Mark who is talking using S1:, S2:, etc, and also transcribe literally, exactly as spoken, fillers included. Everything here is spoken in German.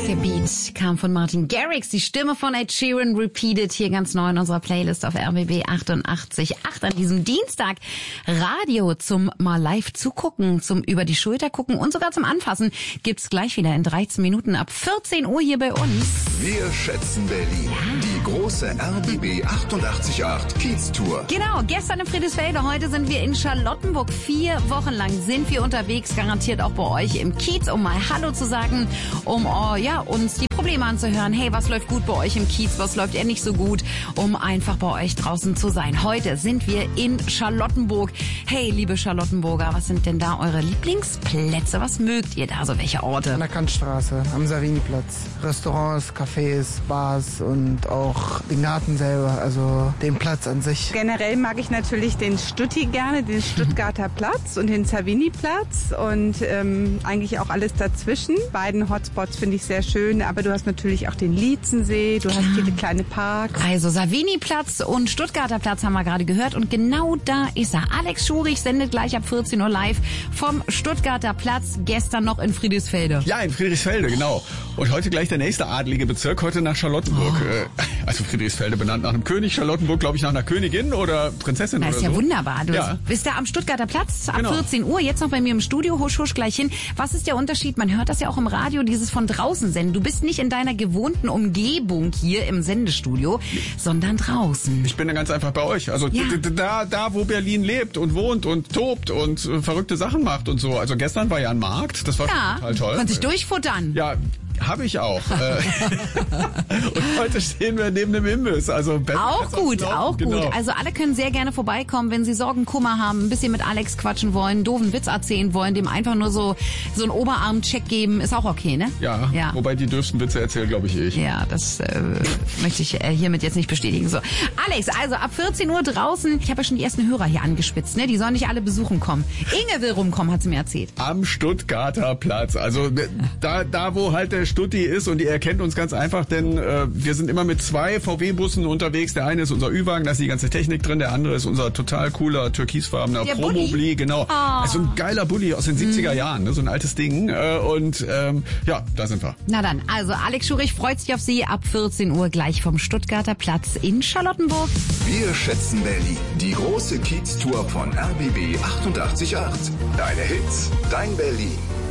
S1: Der Beat kam von Martin Garrix, die Stimme von Ed Sheeran, repeated hier ganz neu in unserer Playlist auf R B B achtundachtzig Komma acht an diesem Dienstag. Radio zum mal live zugucken, zum über die Schulter gucken und sogar zum Anfassen gibt's gleich wieder in dreizehn Minuten ab vierzehn Uhr hier bei uns.
S2: Wir schätzen Berlin. Ja. Die große R B B achtundachtzig Komma acht Kiez-Tour.
S1: Genau, gestern in Friedrichsfelde, heute sind wir in Charlottenburg. Vier Wochen lang sind wir unterwegs, garantiert auch bei euch im Kiez, um mal Hallo zu sagen, um oh, ja, uns die Probleme anzuhören. Hey, was läuft gut bei euch im Kiez, was läuft eher nicht so gut, um einfach bei euch draußen zu sein. Heute sind wir in Charlottenburg. Hey, liebe Charlottenburger, was sind denn da eure Lieblingsplätze? Was mögt ihr da, so welche Orte?
S3: An der Kantstraße, am Saviniplatz. Restaurants, Cafés, Bars und auch den Garten selber, also den Platz an sich.
S4: Generell mag ich natürlich den Stutti gerne, den Stuttgarter Platz und den Saviniplatz und ähm, eigentlich auch alles dazwischen. Beiden Hotspots finde ich sehr schön, aber du hast natürlich auch den Lietzensee, du hast viele kleine Parks.
S1: Also Saviniplatz und Stuttgarter Platz haben wir gerade gehört und genau da ist er. Alex Schurich sendet gleich ab vierzehn Uhr live vom Stuttgarter Platz, gestern noch in Friedrichsfelde.
S5: Ja, in Friedrichsfelde, genau. Und heute gleich der nächste adlige Bezirk, heute nach Charlottenburg. Oh. Also Friedrichsfelde benannt nach einem König, Charlottenburg glaube ich nach einer Königin oder Prinzessin
S1: das
S5: oder so.
S1: Das ist ja wunderbar. Du
S5: ja.
S1: bist ja am Stuttgarter Platz ab
S5: genau.
S1: vierzehn Uhr, jetzt noch bei mir im Studio, husch, husch gleich hin. Was ist der Unterschied? Man hört das ja auch im Radio, dieses von draußen senden. Du bist nicht in deiner gewohnten Umgebung hier im Sendestudio, sondern draußen.
S5: Ich bin ja ganz einfach bei euch. Also ja. da, da, wo Berlin lebt und wohnt und tobt und äh, verrückte Sachen macht und so. Also gestern war ja ein Markt, das war
S1: ja,
S5: total toll.
S1: Konnte sich durchfuttern.
S5: Ja, habe ich auch. Und heute stehen wir neben dem Imbiss. Also
S1: auch gut,
S5: noch.
S1: auch
S5: genau.
S1: gut. Also alle können sehr gerne vorbeikommen, wenn sie Sorgen, Kummer haben, ein bisschen mit Alex quatschen wollen, einen doofen Witz erzählen wollen, dem einfach nur so so einen Oberarm-Check geben, ist auch okay, ne?
S5: Ja, ja. Wobei die dürfsten Witze erzählen, glaube ich, ich.
S1: Ja, das äh, möchte ich äh, hiermit jetzt nicht bestätigen. So, Alex, also ab vierzehn Uhr draußen. Ich habe ja schon die ersten Hörer hier angespitzt, ne? Die sollen nicht alle besuchen kommen. Inge will rumkommen, hat sie mir erzählt.
S5: Am Stuttgarter Platz. Also da, da wo halt der Stutti ist und die erkennt uns ganz einfach, denn äh, wir sind immer mit zwei V W-Bussen unterwegs. Der eine ist unser Ü-Wagen, da ist die ganze Technik drin. Der andere ist unser total cooler türkisfarbener Promobli. Genau.
S1: Oh.
S5: Also ein geiler Bulli aus den siebziger Jahren, ne? So ein altes Ding. Äh, und ähm, ja, da sind wir.
S1: Na dann, also Alex Schurich freut sich auf Sie ab vierzehn Uhr gleich vom Stuttgarter Platz in Charlottenburg.
S2: Wir schätzen Berlin. Die große Kiez-Tour von R B B achtundachtzig Komma acht. Deine Hits, dein Berlin.